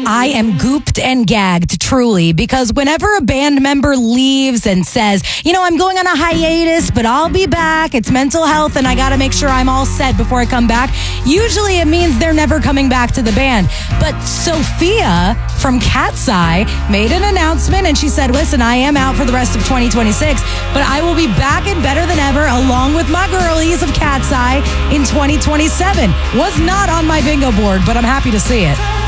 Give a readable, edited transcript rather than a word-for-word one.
I am gooped and gagged, truly, because whenever a band member leaves and says, I'm going on a hiatus, but I'll be back, it's mental health and I got to make sure I'm all set before I come back, usually it means they're never coming back to the band. But Sophia from Cat's Eye made an announcement and she said, listen, I am out for the rest of 2026, but I will be back and better than ever along with my girlies of Cat's Eye in 2027. Was not on my bingo board, but I'm happy to see it.